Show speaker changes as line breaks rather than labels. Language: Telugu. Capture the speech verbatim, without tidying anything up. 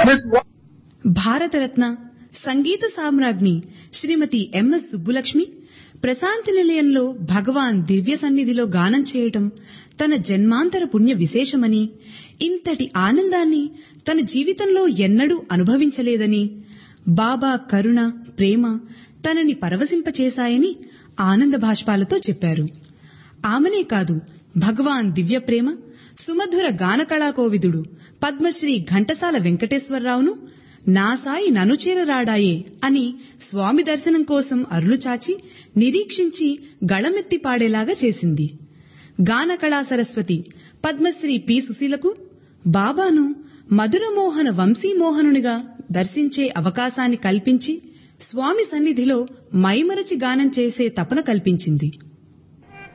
That is what
Bharat Ratna Sangeetha సామ్రాజ్ఞి Shrimati MS Subbulakshmi Prashanti నిలయంలో భగవాన్ దివ్య సన్నిధిలో గానం చేయటం తన జన్మాంతర పుణ్య విశేషమని, ఇంతటి ఆనందాన్ని తన జీవితంలో ఎన్నడూ అనుభవించలేదని, బాబా కరుణ ప్రేమ తనని పరవశింపచేశాయని ఆనంద భాష్పాలతో చెప్పారు. ఆమెనే కాదు, భగవాన్ దివ్య ప్రేమ సుమధుర గాన కళాకోవిదుడు పద్మశ్రీ ఘంటసాల వెంకటేశ్వరరావును నా సాయి ననుచేరరాడాయే అని స్వామి దర్శనం కోసం అరులుచాచి నిరీక్షించి గళమెత్తి పాడేలాగా చేసింది. గాన కళా సరస్వతి పద్మశ్రీ పి సుశీలకు బాబాను మధురమోహన వంశీమోహనునిగా దర్శించే అవకాశాన్ని కల్పించి స్వామి సన్నిధిలో మైమరచి గానం చేసే తపన కల్పించింది.